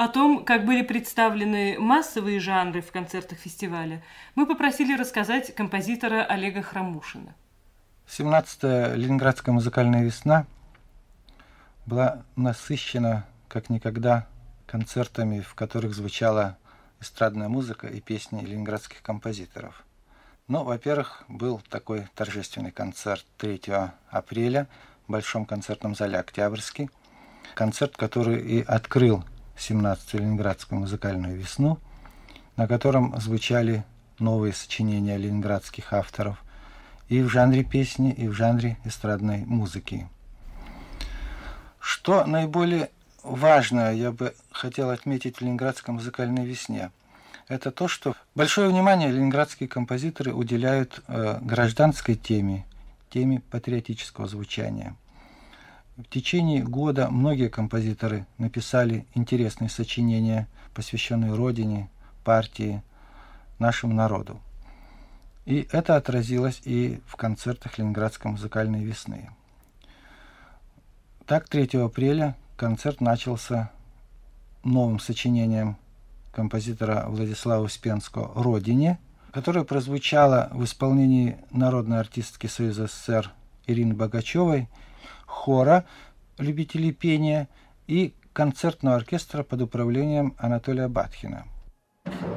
О том, как были представлены массовые жанры в концертах фестиваля, мы попросили рассказать композитора Олега Храмушина. 17-я Ленинградская музыкальная весна была насыщена как никогда концертами, в которых звучала эстрадная музыка и песни ленинградских композиторов. Ну, во-первых, был такой торжественный концерт 3 апреля в Большом концертном зале «Октябрьский». Концерт, который и открыл 17-ю Ленинградскую музыкальную весну, на котором звучали новые сочинения ленинградских авторов и в жанре песни, и в жанре эстрадной музыки. Что наиболее важное я бы хотел отметить в Ленинградской музыкальной весне, это то, что большое внимание ленинградские композиторы уделяют гражданской теме, теме патриотического звучания. В течение года многие композиторы написали интересные сочинения, посвященные Родине, партии, нашему народу. И это отразилось и в концертах Ленинградской музыкальной весны. Так, 3 апреля концерт начался новым сочинением композитора Владислава Успенского «Родине», которое прозвучало в исполнении народной артистки Союза СССР Ирины Богачевой, хора любителей пения и концертного оркестра под управлением Анатолия Батхина.